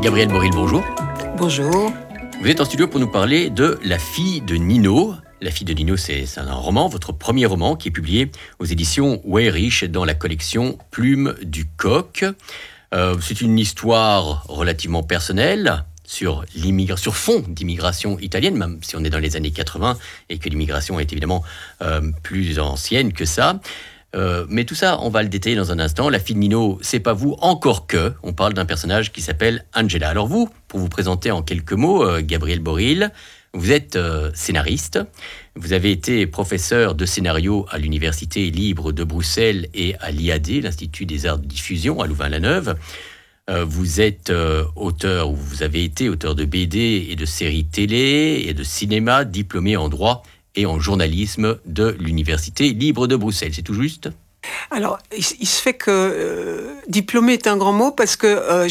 Gabrielle Boril, bonjour. Bonjour. Vous êtes en studio pour nous parler de La fille de Nino. La fille de Nino, c'est un roman, votre premier roman, qui est publié aux éditions Weyrich dans la collection Plume du Coq. C'est une histoire relativement personnelle sur fond d'immigration italienne, même si on est dans les années 80 et que l'immigration est évidemment plus ancienne que ça. Mais tout ça, on va le détailler dans un instant. La fille de Nino, c'est pas vous, encore que. On parle d'un personnage qui s'appelle Angela. Alors vous, pour vous présenter en quelques mots, Gabrielle Boril, vous êtes scénariste. Vous avez été professeur de scénario à l'Université libre de Bruxelles et à l'IAD, l'Institut des arts de diffusion à Louvain-la-Neuve. Vous êtes auteur, ou vous avez été auteur de BD et de séries télé et de cinéma, diplômé en droit et en journalisme de l'Université libre de Bruxelles. C'est tout juste ? Alors, il se fait que diplômé est un grand mot parce que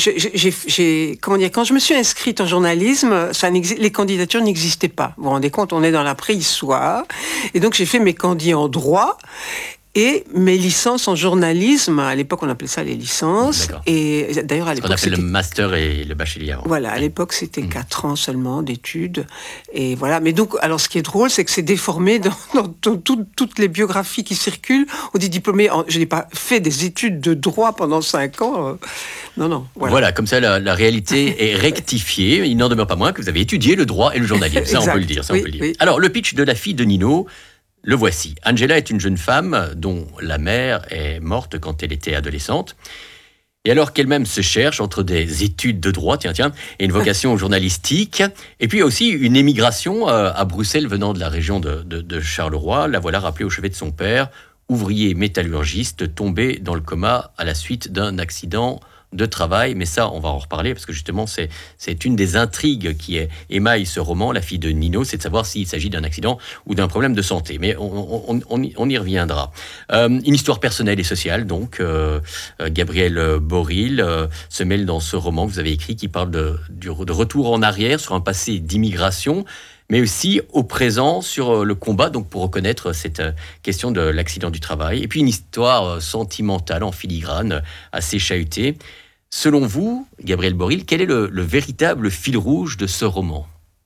quand je me suis inscrite en journalisme, les candidatures n'existaient pas. Vous vous rendez compte, on est dans la préhistoire. Et donc, j'ai fait mes candidats en droit et mes licences en journalisme. À l'époque, on appelait ça les licences. D'accord. Et d'ailleurs, à l'époque, on appelle le master et le bachelier. Voilà, à l'époque, c'était 4 ans seulement d'études. Et voilà. Mais donc, alors, ce qui est drôle, c'est que c'est déformé dans toutes les biographies qui circulent. On dit diplômé. Je n'ai pas fait des études de droit pendant 5 ans. Non. Voilà, comme ça, la réalité est rectifiée. Il n'en demeure pas moins que vous avez étudié le droit et le journalisme. Ça, on peut le dire. Oui. Alors, le pitch de La fille de Nino, le voici. Angela est une jeune femme dont la mère est morte quand elle était adolescente. Et alors qu'elle-même se cherche entre des études de droit, et une vocation journalistique, et puis aussi une émigration à Bruxelles venant de la région de Charleroi, la voilà rappelée au chevet de son père, ouvrier métallurgiste tombé dans le coma à la suite d'un accident de travail. Mais ça, on va en reparler, parce que justement, c'est une des intrigues qui émaille ce roman, La fille de Nino, c'est de savoir s'il s'agit d'un accident ou d'un problème de santé. Mais on y reviendra. Une histoire personnelle et sociale, donc, Gabrielle Boril se mêle dans ce roman que vous avez écrit, qui parle de retour en arrière sur un passé d'immigration, mais aussi au présent sur le combat, donc pour reconnaître cette question de l'accident du travail. Et puis une histoire sentimentale en filigrane, assez chahutée. Selon vous, Gabrielle Boril, quel est le véritable fil rouge de ce roman ?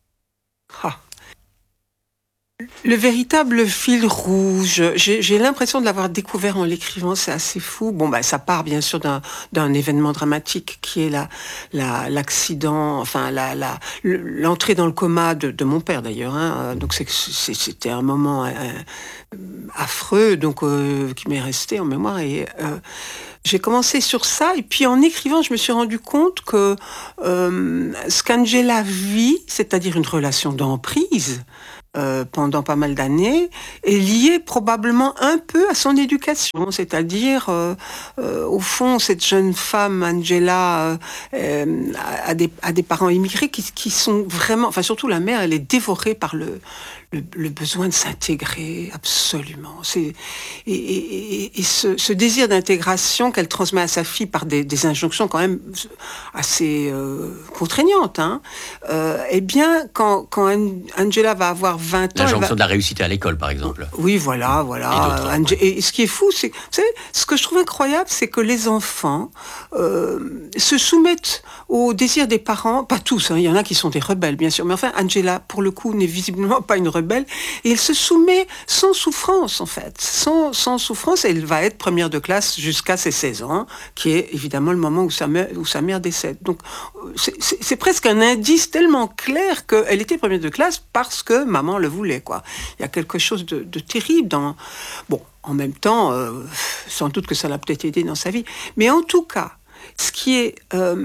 Le véritable fil rouge, j'ai l'impression de l'avoir découvert en l'écrivant, c'est assez fou. Ça part bien sûr d'un événement dramatique qui est l'accident, l'entrée dans le coma de mon père d'ailleurs. Donc c'était un moment affreux, donc qui m'est resté en mémoire. Et j'ai commencé sur ça, et puis en écrivant, je me suis rendu compte que ce qu'Angela vit, c'est-à-dire une relation d'emprise, pendant pas mal d'années, est lié probablement un peu à son éducation. C'est-à-dire, au fond, cette jeune femme, Angela, a des parents immigrés qui sont vraiment... Enfin, surtout la mère, elle est dévorée par le besoin de s'intégrer, absolument. Et ce désir d'intégration qu'elle transmet à sa fille par des injonctions quand même assez contraignantes. Eh bien, quand Angela va avoir 20 ans... L'injonction de la réussite à l'école, par exemple. Oui, voilà. Et ce qui est fou, c'est... Vous savez, ce que je trouve incroyable, c'est que les enfants se soumettent au désir des parents. Pas tous, il y en a qui sont des rebelles, bien sûr. Mais enfin, Angela, pour le coup, n'est visiblement pas une rebelle. Et elle se soumet sans souffrance, en fait. Sans souffrance, elle va être première de classe jusqu'à ses 16 ans, qui est évidemment le moment où sa mère décède. Donc, c'est presque un indice tellement clair qu'elle était première de classe parce que maman le voulait, quoi. Il y a quelque chose de terrible dans... Bon, en même temps, sans doute que ça l'a peut-être aidé dans sa vie. Mais en tout cas, ce qui est...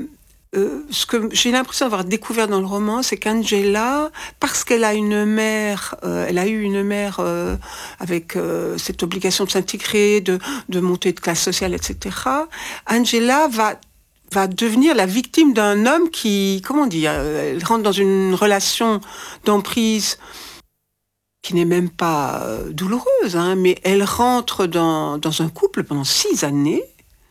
ce que j'ai l'impression d'avoir découvert dans le roman, c'est qu'Angela, parce qu'elle a une mère, elle a eu une mère avec cette obligation de s'intégrer, de monter de classe sociale, etc. Angela va devenir la victime d'un homme qui, elle rentre dans une relation d'emprise qui n'est même pas douloureuse, mais elle rentre dans un couple pendant 6 années,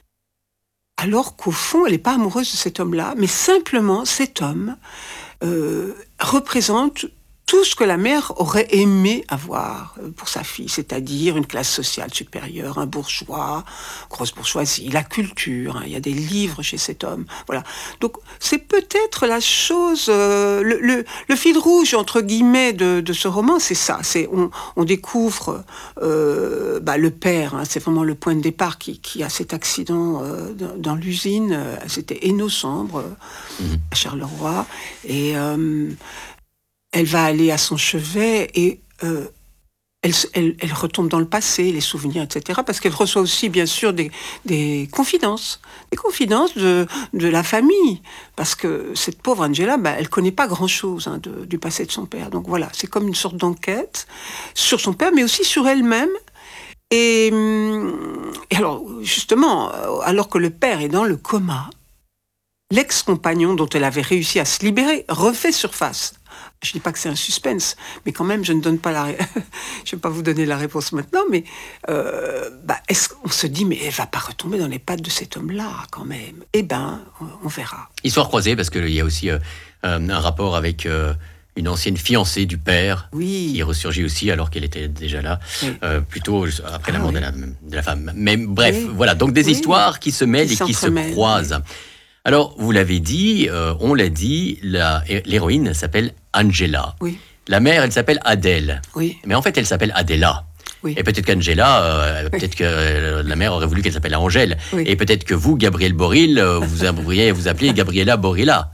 alors qu'au fond, elle n'est pas amoureuse de cet homme-là, mais simplement, cet homme représente tout ce que la mère aurait aimé avoir pour sa fille, c'est-à-dire une classe sociale supérieure, un bourgeois, grosse bourgeoisie, la culture, hein, il y a des livres chez cet homme, voilà. Donc c'est peut-être la chose, le fil rouge entre guillemets de ce roman, c'est ça, on découvre le père, hein, c'est vraiment le point de départ qui a cet accident dans l'usine, c'était Hainaut Sambre, à Charleroi, et elle va aller à son chevet et elle retombe dans le passé, les souvenirs, etc. Parce qu'elle reçoit aussi, bien sûr, des confidences. Des confidences de la famille. Parce que cette pauvre Angela, elle connaît pas grand-chose du passé de son père. Donc voilà, c'est comme une sorte d'enquête sur son père, mais aussi sur elle-même. Et alors, justement, alors que le père est dans le coma, l'ex-compagnon dont elle avait réussi à se libérer refait surface. Je ne dis pas que c'est un suspense, mais quand même, je ne donne pas je vais pas vous donner la réponse maintenant, mais est-ce qu'on se dit, mais elle va pas retomber dans les pattes de cet homme-là, quand même. Eh ben, on verra. Histoire croisée, parce qu'il y a aussi un rapport avec une ancienne fiancée du père, qui ressurgit aussi alors qu'elle était déjà là, plutôt après la mort de la femme. Mais bref, voilà, donc des histoires qui se mêlent et qui se croisent. Oui. Alors, vous l'avez dit, on l'a dit, l'héroïne s'appelle Angela. Oui. La mère, elle s'appelle Adèle. Oui. Mais en fait, elle s'appelle Adela. Oui. Et peut-être qu'Angela, peut-être que la mère aurait voulu qu'elle s'appelle Angèle. Oui. Et peut-être que vous, Gabriel Boril, vous aimeriez vous appeler Gabriella Borilla.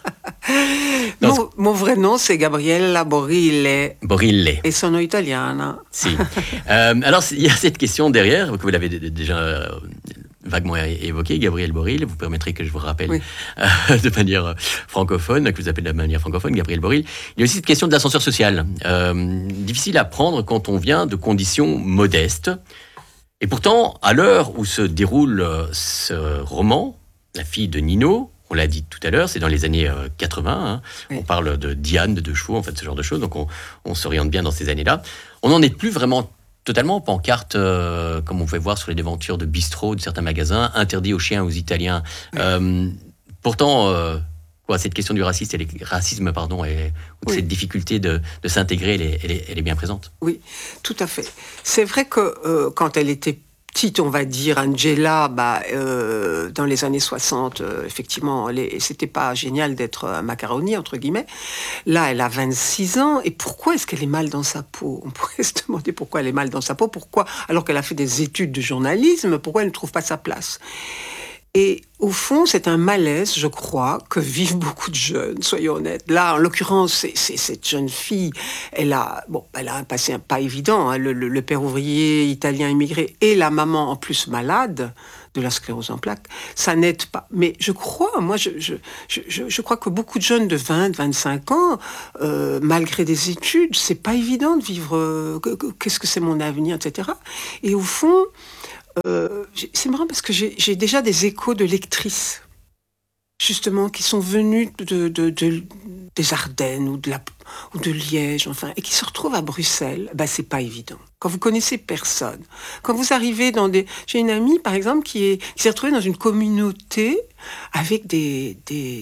Mon vrai nom, c'est Gabriella Borile. Borile. Et sono italiana. Si. Alors, il y a cette question derrière, que vous l'avez déjà vaguement évoqué, Gabriel Boril. Vous permettrez que je vous rappelle de manière francophone, que vous appelez de manière francophone, Gabriel Boril. Il y a aussi cette question de l'ascenseur social. Difficile à prendre quand on vient de conditions modestes. Et pourtant, à l'heure où se déroule ce roman, La fille de Nino, on l'a dit tout à l'heure, c'est dans les années 80. Hein. Oui. On parle de Diane, de deux chevaux, en fait, ce genre de choses. Donc on s'oriente bien dans ces années-là. On n'en est plus vraiment totalement pancarte, comme on pouvait voir sur les devantures de bistrots de certains magasins, interdit aux chiens, aux Italiens. Pourtant, cette question du racisme, cette difficulté de s'intégrer, elle est bien présente. Oui, tout à fait. C'est vrai que quand elle était petite, on va dire, Angela, dans les années 60, effectivement, c'était pas génial d'être un macaroni, entre guillemets. Là, elle a 26 ans, et pourquoi est-ce qu'elle est mal dans sa peau ? On pourrait se demander pourquoi elle est mal dans sa peau, pourquoi, alors qu'elle a fait des études de journalisme, pourquoi elle ne trouve pas sa place ? Et au fond, c'est un malaise, je crois, que vivent beaucoup de jeunes, soyons honnêtes. Là, en l'occurrence, c'est cette jeune fille, elle a un passé pas évident, hein, le père ouvrier italien immigré et la maman en plus malade de la sclérose en plaques, ça n'aide pas. Mais je crois, je crois que beaucoup de jeunes de 20, 25 ans, malgré des études, c'est pas évident de vivre, qu'est-ce que c'est mon avenir, etc. Et au fond, c'est marrant parce que j'ai déjà des échos de lectrices, justement, qui sont venues des Ardennes ou de Liège, enfin, et qui se retrouvent à Bruxelles. C'est pas évident. Quand vous connaissez personne, quand vous arrivez j'ai une amie, par exemple, qui s'est retrouvée dans une communauté avec des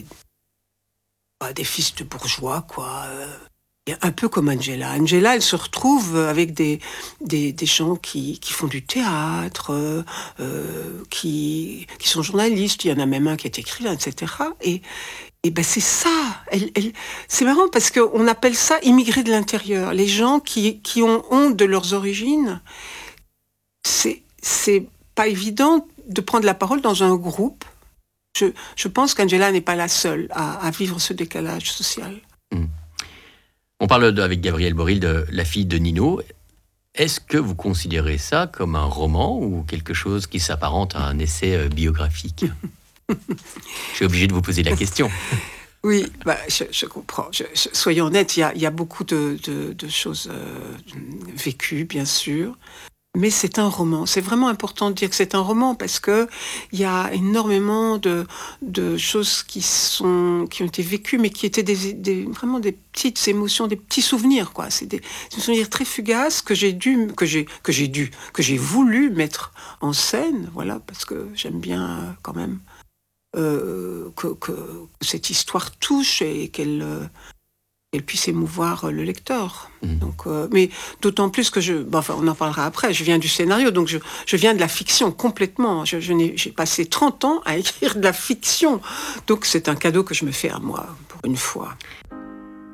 fils de bourgeois, quoi. Un peu comme Angela. Angela, elle se retrouve avec des gens qui font du théâtre, qui sont journalistes. Il y en a même un qui est écrivain, etc. Et c'est ça. C'est marrant parce qu'on appelle ça immigrés de l'intérieur. Les gens qui ont honte de leurs origines. C'est pas évident de prendre la parole dans un groupe. Je pense qu'Angela n'est pas la seule à vivre ce décalage social. On parle avec Gabriel Boril de La fille de Nino. Est-ce que vous considérez ça comme un roman ou quelque chose qui s'apparente à un essai biographique ? Je suis obligé de vous poser la question. Oui, je comprends. Soyons honnêtes, il y a beaucoup de choses vécues, bien sûr. Mais c'est un roman. C'est vraiment important de dire que c'est un roman parce que il y a énormément de choses qui ont été vécues, mais qui étaient vraiment des petites émotions, des petits souvenirs, quoi. C'est des souvenirs très fugaces que j'ai voulu mettre en scène, voilà, parce que j'aime bien quand même que cette histoire touche et qu'elle qu'elle puisse émouvoir le lecteur. Donc, mais d'autant plus que on en parlera après, je viens du scénario, donc je viens de la fiction complètement. J'ai passé 30 ans à écrire de la fiction. Donc c'est un cadeau que je me fais à moi, pour une fois.